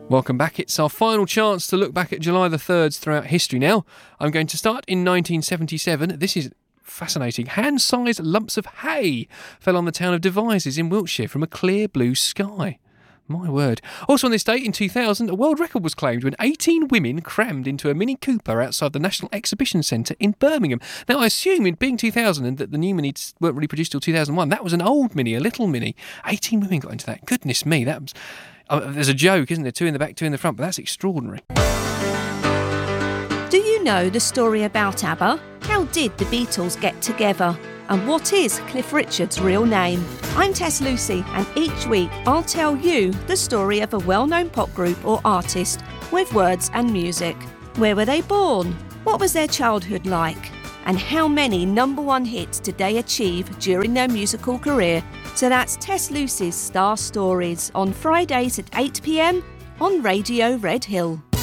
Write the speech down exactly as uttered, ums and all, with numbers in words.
Welcome back. It's our final chance to look back at July the thirds throughout history now. I'm going to start in nineteen seventy-seven. This is fascinating. Hand-sized lumps of hay fell on the town of Devizes in Wiltshire from a clear blue sky. My word. Also on this date in two thousand, a world record was claimed when eighteen women crammed into a Mini Cooper outside the National Exhibition Centre in Birmingham. Now, I assume, it being two thousand and that the new Minis weren't really produced till two thousand one, that was an old Mini, a little Mini. eighteen women got into that. Goodness me, that was... Oh, there's a joke, isn't there? Two in the back, two in the front, but that's extraordinary. Do you know the story about ABBA? How did the Beatles get together? And what is Cliff Richard's real name? I'm Tess Lucy, and each week I'll tell you the story of a well-known pop group or artist with words and music. Where were they born? What was their childhood like? And how many number one hits did they achieve during their musical career? So that's Tess Lucy's Star Stories on Fridays at eight p m on Radio Red Hill.